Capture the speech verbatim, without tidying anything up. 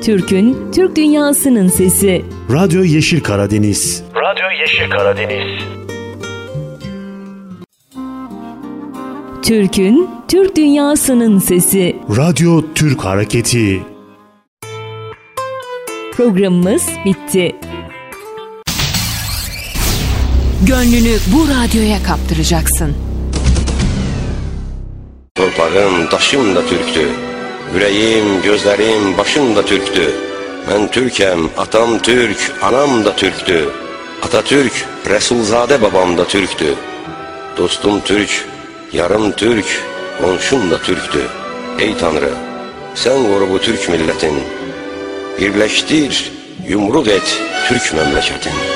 Türk'ün, Türk dünyasının sesi. Radyo Yeşil Karadeniz. Radyo Yeşil Karadeniz. Türk'ün, Türk dünyasının sesi. Radyo Türk Hareketi. Programımız bitti. Gönlünü bu radyoya kaptıracaksın. Torpağım, daşım da Türktü. Yüreğim, gözlerim, başım da Türktü. Ben Türkem, atam Türk, anam da Türktü. Atatürk, Resulzade babam da Türktü. Dostum Türk, yarım Türk, komşum da Türktü. Ey Tanrı, sen koru bu Türk milletin. Birleştir, yumruk et Türk memleketin.